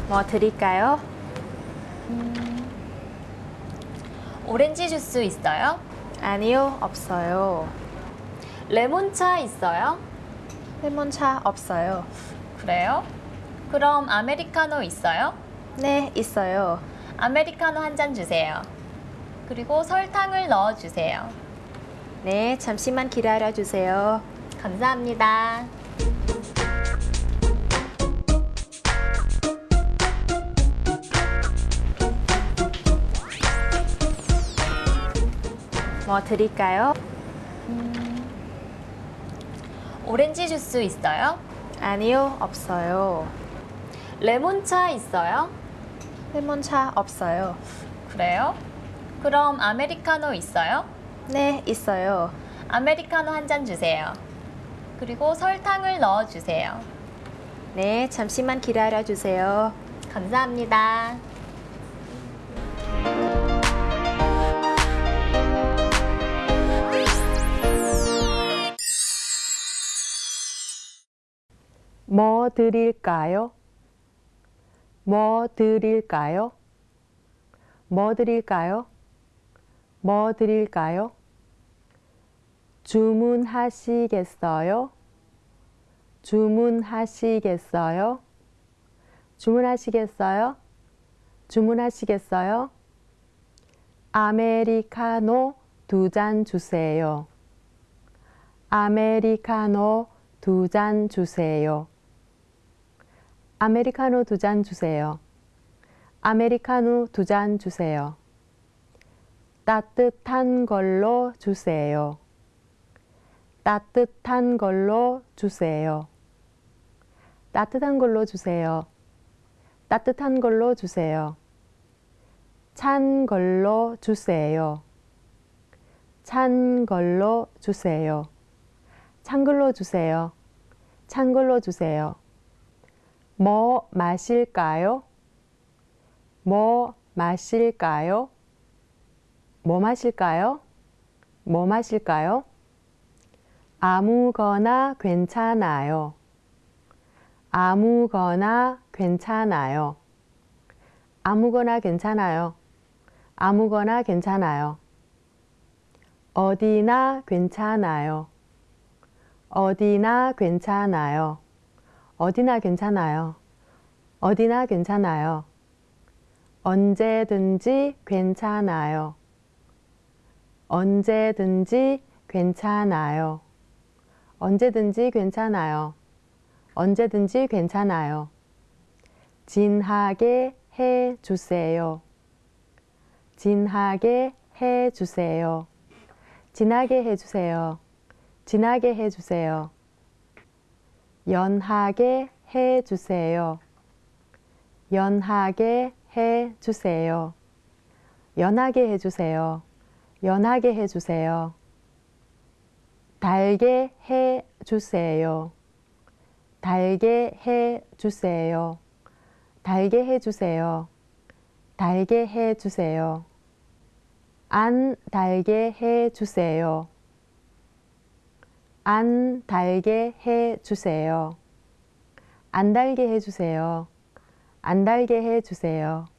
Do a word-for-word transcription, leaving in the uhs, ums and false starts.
뭐 드릴까요? 음, 오렌지 주스 있어요? 아니요, 없어요. 레몬차 있어요? 레몬차 없어요. 그래요? 그럼 아메리카노 있어요? 네, 있어요. 아메리카노 한 잔 주세요. 그리고 설탕을 넣어주세요. 네, 잠시만 기다려주세요. 감사합니다. 뭐 드릴까요? 음, 오렌지 주스 있어요? 아니요, 없어요. 레몬차 있어요? 레몬차 없어요. 그래요? 그럼 아메리카노 있어요? 네, 있어요. 아메리카노 한 잔 주세요. 그리고 설탕을 넣어주세요. 네, 잠시만 기다려주세요. 감사합니다. 뭐 드릴까요? 뭐 드릴까요? 뭐 드릴까요? 뭐 드릴까요? 주문하시겠어요? 주문하시겠어요? 주문하시겠어요? 주문하시겠어요? 아메리카노 두 잔 주세요. 아메리카노 두 잔 주세요. 아메리카노 두 잔 주세요. 아메리카노 두 잔 주세요. 따뜻한 걸로 주세요. 따뜻한 걸로 주세요. 따뜻한 걸로 주세요. 따뜻한 걸로 주세요. 찬 걸로 주세요. 찬 걸로 주세요. 찬 걸로 주세요. 찬 걸로 주세요. 뭐 마실까요? 뭐 마실까요? 뭐 마실까요? 뭐 마실까요? 아무거나 괜찮아요. 아무거나 괜찮아요. 아무거나 괜찮아요. 아무거나 괜찮아요. 어디나 괜찮아요. 어디나 괜찮아요. 어디나 괜찮아요. 어디나 괜찮아요. 언제든지 괜찮아요. 언제든지 괜찮아요. 언제든지 괜찮아요. 언제든지 괜찮아요. 진하게 해 주세요. 진하게 해 주세요. 진하게 해 주세요. 진하게 해 주세요. 연하게 해 주세요. 연하게 해 주세요. 연하게 해 주세요. 연하게 해 주세요. 달게 해 주세요. 달게 해 주세요. 달게 해 주세요. 달게 해 주세요. 안 달게 해 주세요. 안 달게 해 주세요. 안 달게 해 주세요. 안 달게 해 주세요.